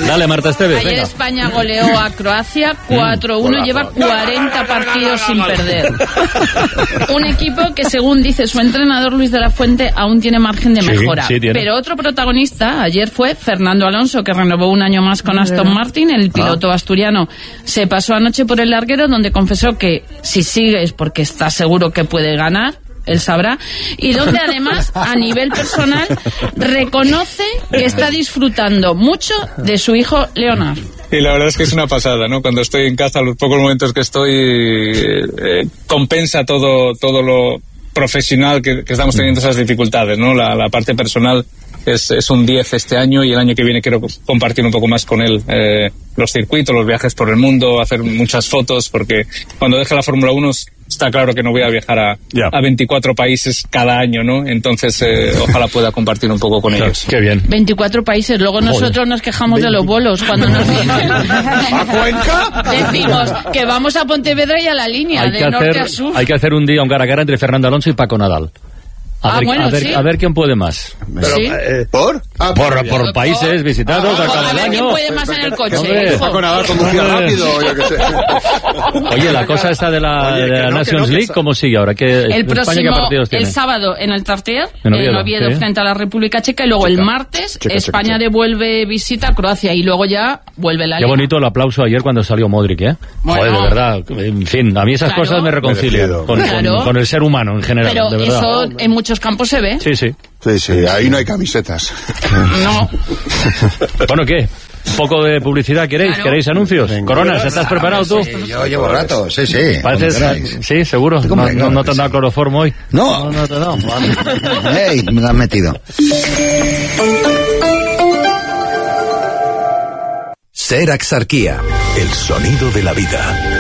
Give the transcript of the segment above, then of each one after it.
Dale, Marta Esteves, Ayer venga. España goleó a Croacia 4-1, lleva 40 partidos sin perder. Un equipo que, según dice su entrenador Luis de la Fuente, aún tiene margen de mejora. Sí, tiene. Pero otro protagonista ayer fue Fernando Alonso, que renovó un año más con Aston Martin. El piloto asturiano se pasó anoche por el larguero, donde confesó que si sigue es porque está seguro que puede ganar. Él sabrá, y donde además a nivel personal reconoce que está disfrutando mucho de su hijo Leonard. Y la verdad es que es una pasada, ¿no? Cuando estoy en casa, los pocos momentos que estoy, compensa todo lo profesional que estamos teniendo esas dificultades, ¿no? La parte personal es un 10 este año, y el año que viene quiero compartir un poco más con él los circuitos, los viajes por el mundo, hacer muchas fotos, porque cuando deje la Fórmula 1 está claro que no voy a viajar a 24 países cada año, ¿no? Entonces ojalá pueda compartir un poco con ellos. Qué bien. 24 países, luego nosotros nos quejamos de los bolos cuando nos dicen. ¿A Cuenca? Decimos que vamos a Pontevedra y a la línea, de norte a sur. Hay que hacer un día un cara a cara entre Fernando Alonso y Paco Nadal. A ver quién puede más. Pero, ¿Sí? ¿Por? Por países visitados a cada A ver quién año. puede más en el coche. Hombre. hijo. Con Nadal conducía rápido, yo qué sé. Oye, la cosa esta de la Nations League, ¿cómo sigue ahora? El España, ¿qué próximo, partidos tiene? el sábado en el Tartier, En en Oviedo, Oviedo, sí. frente a la República Checa, y luego el martes España devuelve visita a Croacia, y luego ya vuelve la Qué Liga. bonito el aplauso ayer cuando salió Modric, ¿eh? Bueno. Joder, de verdad. En fin, a mí esas Claro. cosas me reconcilian Merecido. con el ser humano en general, Pero de verdad. eso en muchos campos se ve. Sí. Sí, ahí no hay camisetas. No. Bueno, ¿qué? ¿Un poco de publicidad queréis? Claro. ¿Queréis anuncios? Coronas, ¿estás preparado tú? Sí, yo llevo rato, sí. Pareces, sí, seguro. No te han dado cloroformo hoy. No. No te han dado. Vale. Ey, me lo han metido. Ser Axarquía, el sonido de la vida.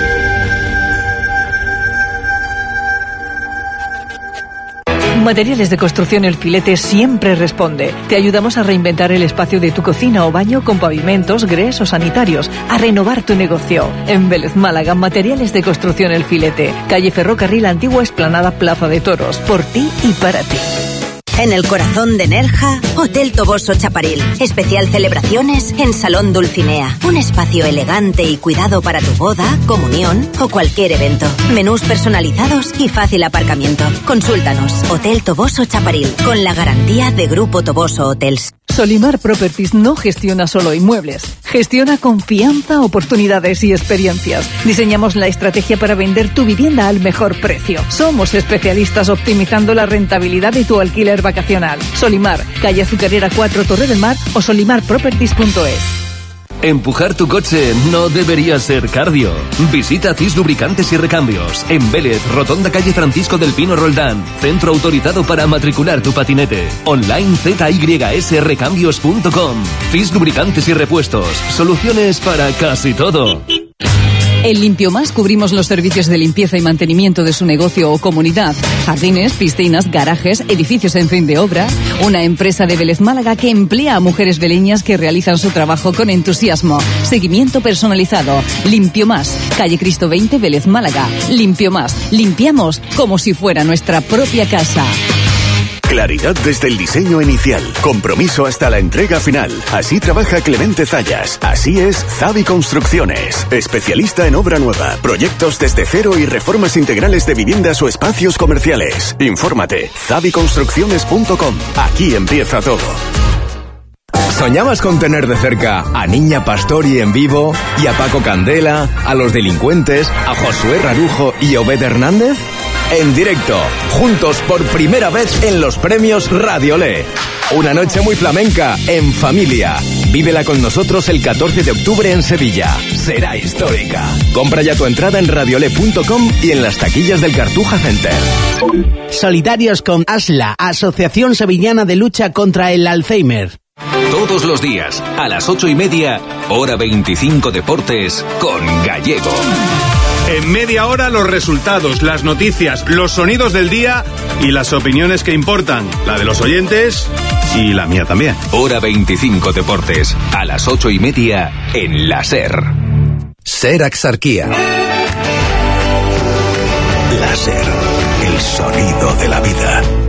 Materiales de Construcción El Filete siempre responde. Te ayudamos a reinventar el espacio de tu cocina o baño con pavimentos, grés o sanitarios, a renovar tu negocio. En Vélez, Málaga, Materiales de Construcción El Filete. Calle Ferrocarril Antigua, Explanada Plaza de Toros. Por ti y para ti. En el corazón de Nerja, Hotel Toboso Chaparil. Especial celebraciones en Salón Dulcinea. Un espacio elegante y cuidado para tu boda, comunión o cualquier evento. Menús personalizados y fácil aparcamiento. Consúltanos. Hotel Toboso Chaparil, con la garantía de Grupo Toboso Hotels. Solimar Properties no gestiona solo inmuebles, gestiona confianza, oportunidades y experiencias. Diseñamos la estrategia para vender tu vivienda al mejor precio. Somos especialistas optimizando la rentabilidad de tu alquiler vacacional. Solimar, calle Azucarera 4, Torre del Mar, o solimarproperties.es. Empujar tu coche no debería ser cardio. Visita CIS Lubricantes y Recambios. En Vélez, Rotonda calle Francisco del Pino Roldán. Centro autorizado para matricular tu patinete. Online ZYSRecambios.com. CIS Lubricantes y Repuestos. Soluciones para casi todo. En Limpio Más cubrimos los servicios de limpieza y mantenimiento de su negocio o comunidad. Jardines, piscinas, garajes, edificios en fin de obra. Una empresa de Vélez, Málaga, que emplea a mujeres veleñas que realizan su trabajo con entusiasmo. Seguimiento personalizado. Limpio Más, calle Cristo 20, Vélez, Málaga. Limpio Más, limpiamos como si fuera nuestra propia casa. Claridad desde el diseño inicial, compromiso hasta la entrega final. Así trabaja Clemente Zayas. Así es Zavi Construcciones. Especialista en obra nueva, proyectos desde cero y reformas integrales de viviendas o espacios comerciales. Infórmate, zaviconstrucciones.com. Aquí empieza todo. ¿Soñabas con tener de cerca a Niña Pastori en vivo, y a Paco Candela, a los delincuentes, a Josué Rarujo y Obed Hernández? En directo, juntos por primera vez en los premios Radiolé. Una noche muy flamenca, en familia. Vívela con nosotros el 14 de octubre en Sevilla. Será histórica. Compra ya tu entrada en radiolé.com y en las taquillas del Cartuja Center. Solidarios con ASLA, Asociación Sevillana de Lucha contra el Alzheimer. Todos los días, a las 8:30, Hora 25 Deportes, con Gallego. En media hora, los resultados, las noticias, los sonidos del día y las opiniones que importan. La de los oyentes y la mía también. Hora 25 Deportes, a las 8:30, en la SER. Ser Axarquía. La SER, el sonido de la vida.